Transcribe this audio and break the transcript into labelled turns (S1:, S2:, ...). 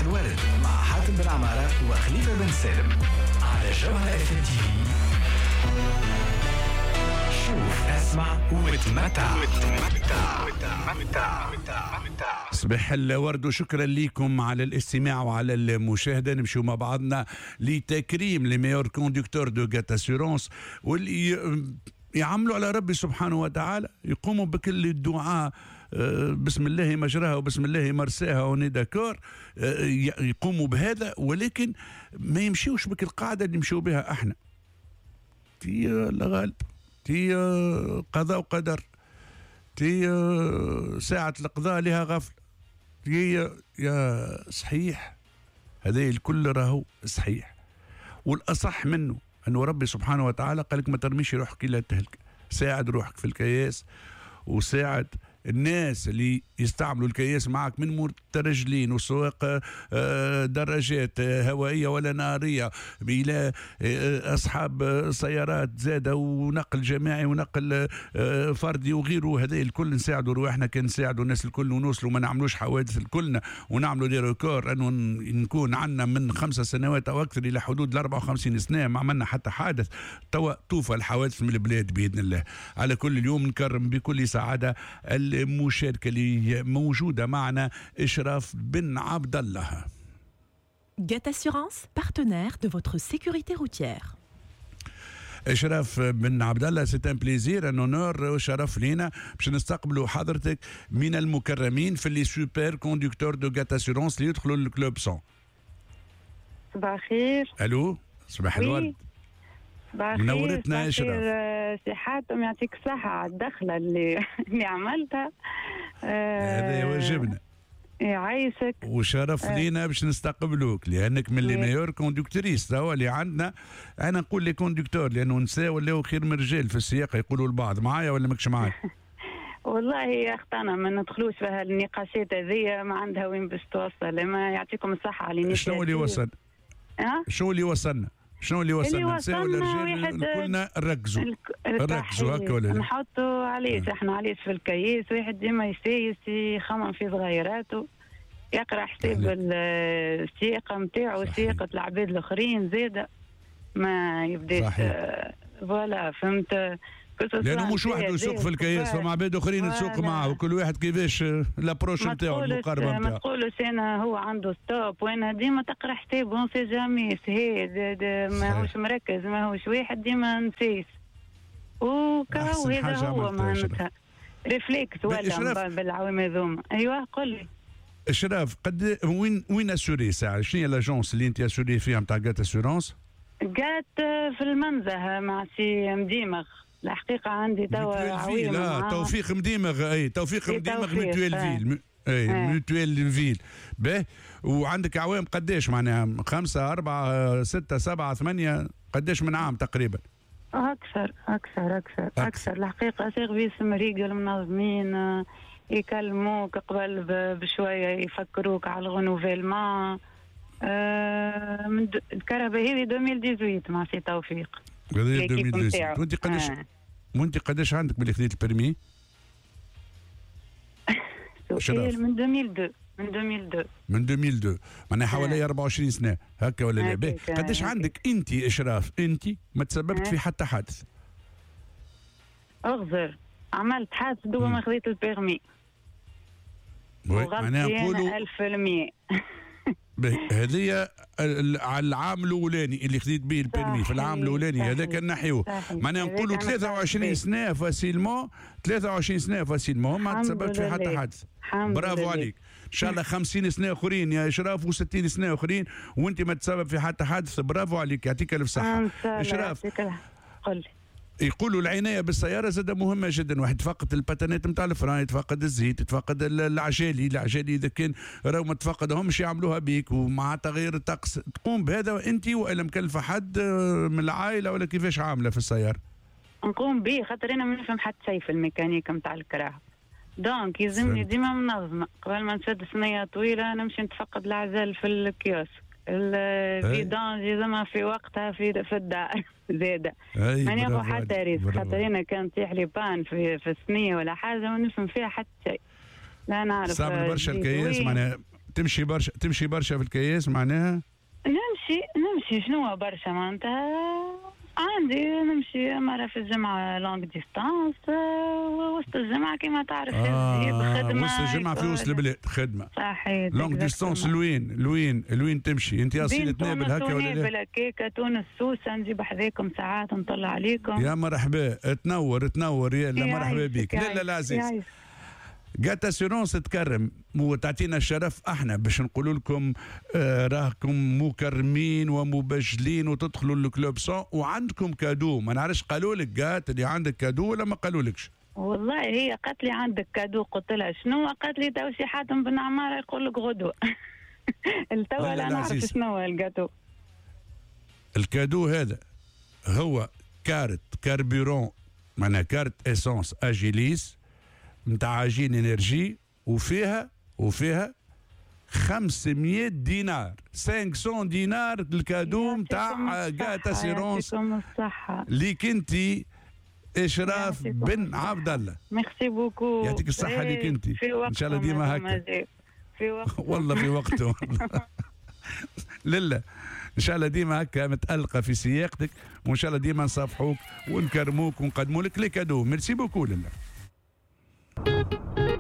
S1: صباح الورد مع حاتم بن عمارة وخليفة بن سالم على جوهرة اف ام تي في. شوف اسمع وتمتع.
S2: صباح الورد وشكرا لكم على الاستماع وعلى المشاهدة. نمشيو مع بعضنا لتكريم لي ميور كوندكتور دو جات اسيرونس واللي يعملوا على ربي سبحانه وتعالى، يقوموا بكل الدعاء بسم الله مجراها وبسم الله مرساها وني داكور، يقوموا بهذا، ولكن ما يمشيوش بك القاعدة اللي يمشيو بها احنا. تي الغالب، تي قضاء وقدر، تي ساعة القضاء لها غفل، تي يا صحيح هذا الكل راهو صحيح، والأصح منه أنه ربي سبحانه وتعالى قالك ما ترميش روحك إلا تهلك. ساعد روحك في الكياس وساعد الناس اللي يستعملوا الكياس معك من مترجلين وسواق دراجات هوائية ولا نارية إلى أصحاب سيارات زادة ونقل جماعي ونقل فردي وغيره. هذا الكل نساعدوا رواحنا، كان نساعدوا الناس الكل ونوصلوا ما نعملوش حوادث الكلنا ونعملوا دي ريكور، أنه نكون عنا من 5 سنوات أو أكثر إلى حدود 54 سنة ما عملنا حتى حادث. توا توفى الحوادث من البلاد بإذن الله. على كل اليوم نكرم بكل سعادة المشاركة اللي موجودة معنا إشراف بن عبد الله.
S3: GAT Assurance, partenaire de votre sécurité routière.
S2: إشراف بن عبد الله، سي ان بليزير ان اونور وشرف لينا باش نستقبلوا حضرتك من المكرمين في لي سوبر كوندكتور دو جات اسيرونس اللي يدخلوا للكلوب 100.
S4: صباح الخير.
S2: الو صباح الورد. منورتنا إشراف.
S4: سي حاتم يعطيك الصحة على الدخلة اللي عملتها.
S2: هذا واجبنا.
S4: يعيشك
S2: وشرف لينا باش نستقبلوك لانك من لي ميور كوندكتوريس هو اللي عندنا. انا نقول لي كوندكتور لانه نساء ولاو خير من رجال في السياقه، يقولوا البعض. معايا ولا ماكش معايا؟
S4: والله يا اختنا ما ندخلوش في هالنقاشات هذيا، ما عندها وين باش توصل. ما يعطيكم الصحة على
S2: شنو اللي وصل؟ شنو اللي وصلنا؟ شنو اللي وصلنا؟ نساء ولا رجال كلنا نركزوا هكا ولا لا؟
S4: نحطوا عليه احنا عليه في الكيس. واحد ديما يسيس يخمم في صغيراته، يقرا حساب السياقه نتاعو سياقه العباد الاخرين زاده، ما يبداش فوالا فهمت.
S2: لانه مش وحده يسوق في الكياس، فما عباد اخرين تسوق معه وكل واحد كيفاش لابروش نتاعو المقاربه نتاعو.
S4: ما تقولوش انا هو عنده ستوب وانا ديما تقرا حساب اون سي جامي ماهوش مركز، ماهوش واحد ديما نسيس وكاو. هذا هو معناتها ريفليكس ولا بالعوامل هذوما. ايوه قل لي
S2: اشراف، قد وين اسوري ساعه؟ شنو هي لاجونس اللي انت اسوري فيها نتاع جات اسورونس؟
S4: جات في المنزه مع سي مديمغ. الحقيقة عندي توا عويمة.
S2: لا توفيق مديمغ. اي توفيق مديمغ ميتويل فيل. اي ميتويل فيل. باهي. وعندك عوام قداش معناها؟ 5 4 6 7 8 قداش من عام تقريبا؟
S4: أكثر. الحقيقة سيرفيس مريقل منظمين، يكلموك قبل بشوية يفكروك على الغنوفيلمون. من الكهرباء هذه 2018 مع سي توفيق.
S2: هذه 2018. وانت قداش عندك باللي خديت البرمي؟
S4: سؤال من 2002
S2: معناها حوالي 24 سنة هكا ولا لا؟ قداش عندك انت اشراف انت ما تسببت في حتى حادث؟
S4: اغزر عملت حادث دوبا ما خديت البرمي.
S2: معناها نقولوا
S4: 1000%.
S2: هذه على العام الاولاني اللي خديت به البرمي في العام الاولاني هذا كان نحيوه. معناها نقولوا 23 سنه فاسيلمون ما تسببت في حتى حادث. برافو عليك. ان شاء الله 50 سنه اخرين يا اشراف و60 سنه اخرين وانت ما تسبب في حتى حادث. برافو عليك، يعطيك الف صحه. اشراف
S4: قل.
S2: يقولوا العنايه بالسياره زاد مهمه جدا. واحد يتفقد الباتانات نتاع الفران، يتفقد الزيت، يتفقد العجالي اذا كان راهو ما تفقدهمش يعملوها بيك. ومع تغيير الطقس تقوم بهذا انت والا مكلفه حد من العائله ولا كيفاش عامله في السياره؟
S4: نقوم به خاطر انا ما نفهم حتى شيء في الميكانيكا نتاع الكراهه، دونك يلزمني ديما منظمه. قبل ما نسد صينيه طويله نمشي نتفقد العزل في الكيوسك، الفيدانج يلزمها في وقتها في الدار زاده. ما ناخذ حتى ريسك خاطر انا كان تيح لي بان في الصينيه ولا حاجه ما نفهم فيها حتى شيء. لا نعرف
S2: صعب برشا الكياس. معناها تمشي برشا في الكياس معناها؟
S4: نمشي شنو برشا معناتها، عندي نمشي مرة في الجمعة لونج ديستانس، وسط الجمعة كما تعرف خدمة.
S2: وسط الجمعة في وسط البلاد خدمة.
S4: صحيح.
S2: لونج ديستانس لوين تمشي؟ انت اصيل تنابل هكا ولا لا؟
S4: هكاكا تونس سوسة، نجيب حذاكم ساعات نطلع عليكم.
S2: يا مرحبا، تنور يلا مرحبا بك. لا عزيز، جات اسيرونس تكرم وتعطينا الشرف احنا باش نقول لكم راكم مكرمين ومبجلين وتدخلوا الكلوب سون وعندكم كادو. ما نعرفش قالوا لك جات اللي عندك كادو ولا ما قالوا لكش؟
S4: والله هي قالت لي عندك كادو، قلت لها شنو؟ قالت لي تو سي حاتم بن عماره يقول لك غدوه. التوا لا نعرف شنو هو الكادو.
S2: الكادو هذا هو كارت كاربيرون، معناها كارت اسونس اجيليس نتاع عجين انرجي، وفيها 500 دينار 500 دينار الكادو نتاع جات اسيرونس ليك انت اشراف بن عبد الله.
S4: ميرسي بوكو،
S2: يعطيك الصحه ليك انت ان شاء الله ديما هكا.
S4: في وقت
S2: والله في وقته. لله ان شاء الله ديما هكا متألقه في سياقتك، وان شاء الله ديما نصافحوك ونكرموك ونقدموا لك لي كادو. ميرسي بوكو لله.